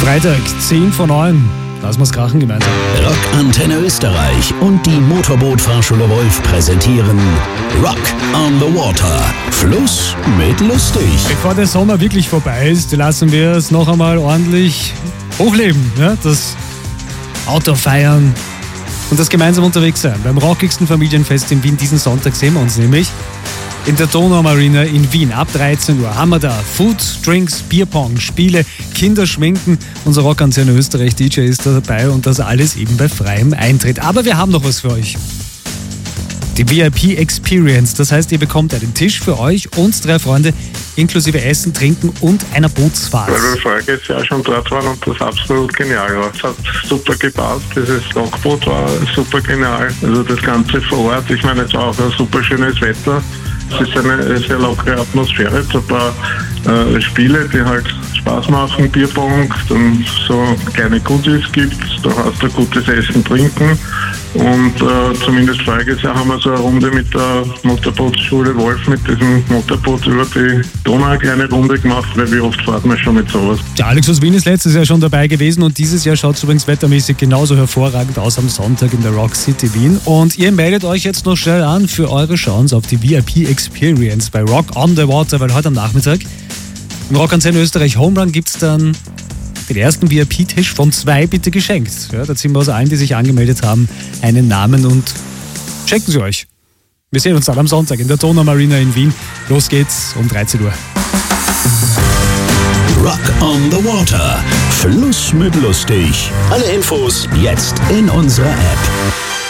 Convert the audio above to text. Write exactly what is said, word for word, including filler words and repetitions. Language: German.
Freitag, zehn vor neun. Lass mal's krachen gemeinsam. Rock Antenne Österreich und die Motorbootfahrschule Wolf präsentieren Rock on the Water. Fluss mit lustig. Bevor der Sommer wirklich vorbei ist, lassen wir es noch einmal ordentlich hochleben. Ja? Das Auto feiern und das gemeinsam unterwegs sein. Beim rockigsten Familienfest in Wien diesen Sonntag sehen wir uns nämlich in der Donaumarina in Wien. Ab dreizehn Uhr haben wir da Food, Drinks, Bierpong, Spiele, Kinderschminken. Unser Rockantenne Österreich D J ist da dabei und das alles eben bei freiem Eintritt. Aber wir haben noch was für euch. Die V I P Experience. Das heißt, ihr bekommt einen Tisch für euch und drei Freunde inklusive Essen, Trinken und einer Bootsfahrt. Weil wir voriges Jahr schon dort waren und das absolut genial war. Es hat super gepasst, dieses Rockboot war super genial. Also das Ganze vor Ort, ich meine, es war auch ein super schönes Wetter. Es ist eine sehr lockere Atmosphäre, so ein paar äh, Spiele, die halt Spaß machen, Bierpong, dann so kleine Goodies gibt, da hast du gutes Essen, Trinken und äh, zumindest voriges Jahr haben wir so eine Runde mit der Motorbootschule Wolf mit diesem Motorboot über die Donau eine kleine Runde gemacht, weil wie oft fahren wir schon mit sowas. Der Alex aus Wien ist letztes Jahr schon dabei gewesen und dieses Jahr schaut es übrigens wettermäßig genauso hervorragend aus am Sonntag in der Rock City Wien und ihr meldet euch jetzt noch schnell an für eure Chance auf die V I P Experience bei Rock on the Water, weil heute am Nachmittag im Rockantenne Österreich Home Run gibt es dann den ersten V I P-Tisch von zwei bitte geschenkt. Ja, da ziehen wir aus allen, die sich angemeldet haben, einen Namen und schenken sie euch. Wir sehen uns dann am Sonntag in der Donaumarina in Wien. Los geht's um dreizehn Uhr. Rock on the Water. Fluss mit lustig. Alle Infos jetzt in unserer App.